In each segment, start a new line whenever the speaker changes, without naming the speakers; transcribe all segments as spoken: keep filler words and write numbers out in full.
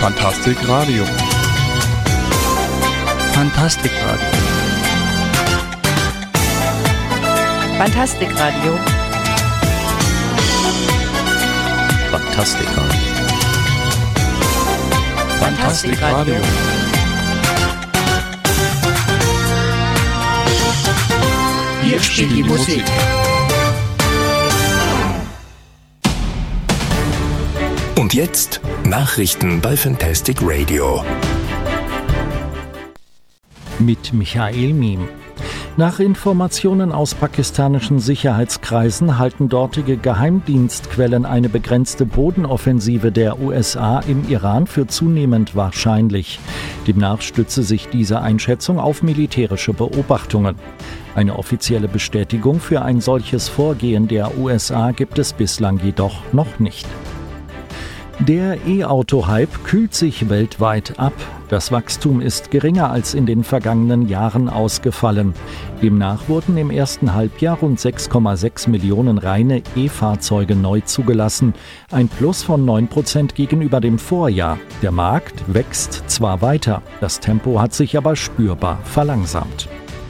Fantastik Radio.
Fantastik Radio.
Fantastik Radio.
Fantastik Radio.
Fantastik Radio.
Hier spielt die Musik.
Und jetzt Nachrichten bei Fantastic Radio.
Mit Michael Miem. Nach Informationen aus pakistanischen Sicherheitskreisen halten dortige Geheimdienstquellen eine begrenzte Bodenoffensive der U S A im Iran für zunehmend wahrscheinlich. Demnach stütze sich diese Einschätzung auf militärische Beobachtungen. Eine offizielle Bestätigung für ein solches Vorgehen der U S A gibt es bislang jedoch noch nicht. Der E-Auto-Hype kühlt sich weltweit ab. Das Wachstum ist geringer als in den vergangenen Jahren ausgefallen. Demnach wurden im ersten Halbjahr rund sechs Komma sechs Millionen reine E-Fahrzeuge neu zugelassen, ein Plus von neun Prozent gegenüber dem Vorjahr. Der Markt wächst zwar weiter, das Tempo hat sich aber spürbar verlangsamt.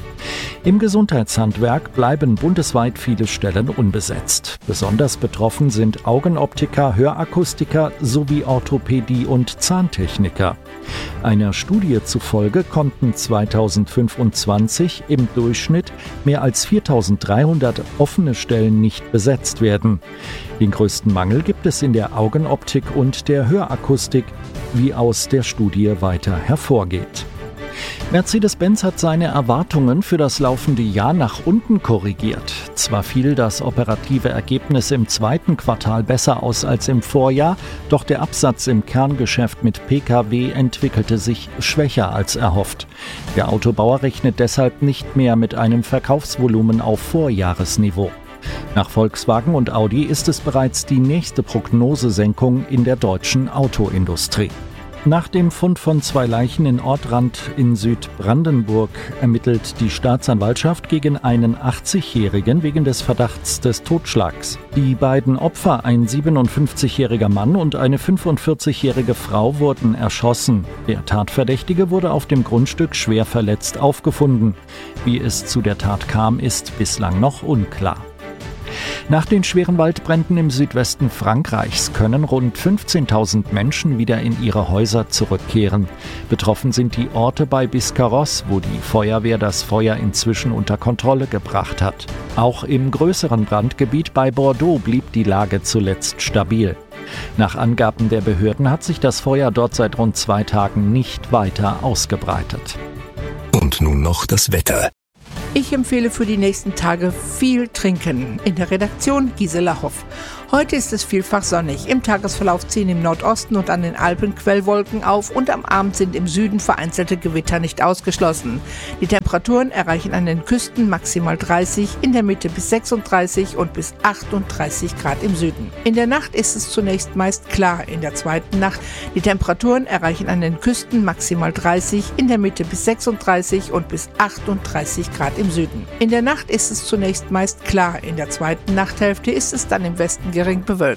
Im Gesundheitshandwerk bleiben bundesweit viele Stellen unbesetzt. Besonders betroffen sind Augenoptiker, Hörakustiker sowie Orthopädie- und Zahntechniker. Einer Studie zufolge konnten zweitausendfünfundzwanzig im Durchschnitt mehr als viertausenddreihundert offene Stellen nicht besetzt werden. Den größten Mangel gibt es in der Augenoptik und der Hörakustik, wie aus der Studie weiter hervorgeht. Mercedes-Benz hat seine Erwartungen für das laufende Jahr nach unten korrigiert. Zwar fiel das operative Ergebnis im zweiten Quartal besser aus als im Vorjahr, doch der Absatz im Kerngeschäft mit Pkw entwickelte sich schwächer als erhofft. Der Autobauer rechnet deshalb nicht mehr mit einem Verkaufsvolumen auf Vorjahresniveau. Nach Volkswagen und Audi ist es bereits die nächste Prognosesenkung in der deutschen Autoindustrie. Nach dem Fund von zwei Leichen in Ortrand in Südbrandenburg ermittelt die Staatsanwaltschaft gegen einen achtzigjährigen wegen des Verdachts des Totschlags. Die beiden Opfer, ein siebenundfünfzigjähriger Mann und eine fünfundvierzigjährige Frau, wurden erschossen. Der Tatverdächtige wurde auf dem Grundstück schwer verletzt aufgefunden. Wie es zu der Tat kam, ist bislang noch unklar. Nach den schweren Waldbränden im Südwesten Frankreichs können rund fünfzehntausend Menschen wieder in ihre Häuser zurückkehren. Betroffen sind die Orte bei Biscarrosse, wo die Feuerwehr das Feuer inzwischen unter Kontrolle gebracht hat. Auch im größeren Brandgebiet bei Bordeaux blieb die Lage zuletzt stabil. Nach Angaben der Behörden hat sich das Feuer dort seit rund zwei Tagen nicht weiter ausgebreitet.
Und nun noch das Wetter.
Ich empfehle für die nächsten Tage viel trinken. In der Redaktion Gisela Hoff. Heute ist es vielfach sonnig. Im Tagesverlauf ziehen im Nordosten und an den Alpen Quellwolken auf und am Abend sind im Süden vereinzelte Gewitter nicht ausgeschlossen. Die Temperaturen erreichen an den Küsten maximal dreißig, in der Mitte bis sechsunddreißig und bis achtunddreißig Grad im Süden. In der Nacht ist es zunächst meist klar. In der zweiten Nacht die Temperaturen erreichen an den Küsten maximal dreißig, in der Mitte bis sechsunddreißig und bis achtunddreißig Grad im Süden. In der Nacht ist es zunächst meist klar. In der zweiten Nachthälfte ist es dann im Westen gering bewölkt.